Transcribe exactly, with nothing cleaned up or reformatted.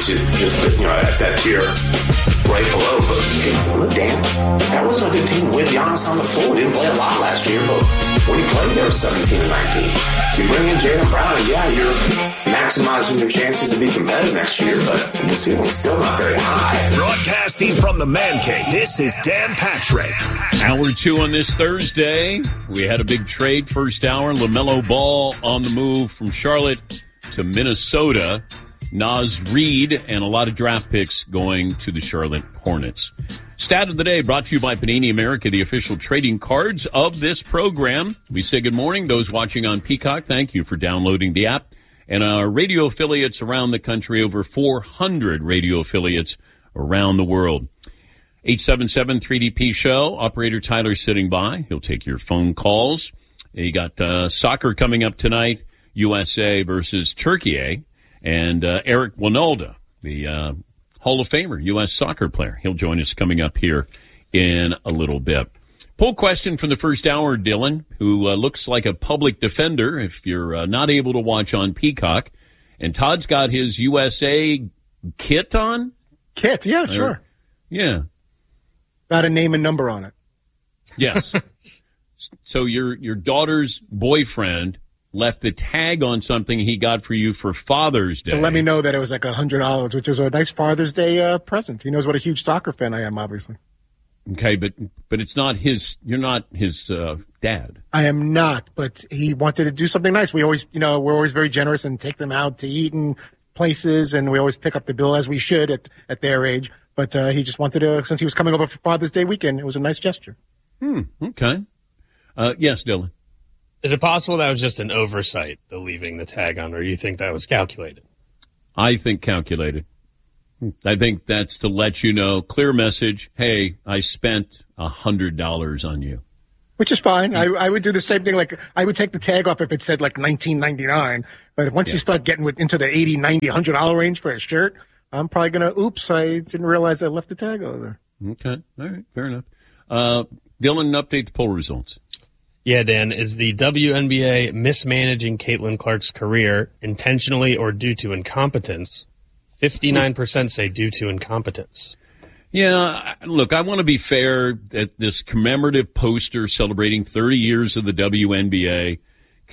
obviously just, you know, at that tier right below. But hey, look, Dan, that wasn't a good team with Giannis on the floor. He didn't play a lot last year, but when he played, they were seventeen and nineteen. You bring in Jaylen Brown, and yeah, you're maximizing your chances to be competitive next year, but the ceiling's still not very high. Broadcasting from the Man Cave, this is Dan Patrick. Hour two on this Thursday. We had a big trade first hour. LaMelo Ball on the move from Charlotte to Minnesota. Naz Reid and a lot of draft picks going to the Charlotte Hornets. Stat of the day brought to you by Panini America, the official trading cards of this program. We say good morning. Those watching on Peacock, thank you for downloading the app. And our radio affiliates around the country, over four hundred radio affiliates around the world. eight seven seven three D P show. Operator Tyler sitting by. He'll take your phone calls. You got uh, soccer coming up tonight, U S A versus Turkey. And uh, Eric Wynalda, the uh, Hall of Famer, U S soccer player. He'll join us coming up here in a little bit. Poll question from the first hour, Dylan, who uh, looks like a public defender if you're uh, not able to watch on Peacock. And Todd's got his U S A kit on? Kit, yeah, sure. Or, yeah. Got a name and number on it. Yes. So your your daughter's boyfriend left the tag on something he got for you for Father's Day. To let me know that it was like one hundred dollars, which was a nice Father's Day uh, present. He knows what a huge soccer fan I am, obviously. Okay, but but it's not his, you're not his uh, dad. I am not, but he wanted to do something nice. We always, you know, we're always very generous and take them out to eat in places, and we always pick up the bill as we should at, at their age. But uh, he just wanted to, since he was coming over for Father's Day weekend, it was a nice gesture. Hmm, okay. Uh, yes, Dylan. Is it possible that was just an oversight, the leaving the tag on, or you think that was calculated? I think calculated. I think that's to let you know, clear message, hey, I spent one hundred dollars on you. Which is fine. I, I would do the same thing. Like, I would take the tag off if it said like nineteen ninety-nine. But once yeah. you start getting with, into the eighty, ninety, one hundred dollars range for a shirt, I'm probably going to, oops, I didn't realize I left the tag over there. Okay. All right. Fair enough. Uh, Dylan, update the poll results. Yeah, Dan, is the W N B A mismanaging Caitlin Clark's career intentionally or due to incompetence? fifty-nine percent say due to incompetence. Yeah, look, I want to be fair that this commemorative poster celebrating thirty years of the W N B A,